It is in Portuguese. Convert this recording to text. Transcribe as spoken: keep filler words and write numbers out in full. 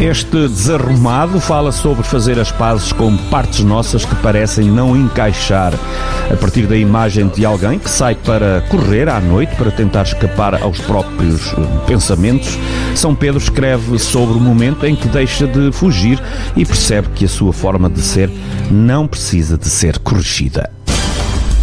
Este desarrumado fala sobre fazer as pazes com partes nossas que parecem não encaixar. A partir da imagem de alguém que sai para correr à noite para tentar escapar aos próprios pensamentos, São Pedro escreve sobre o momento em que deixa de fugir e percebe que a sua forma de ser não precisa de ser corrigida.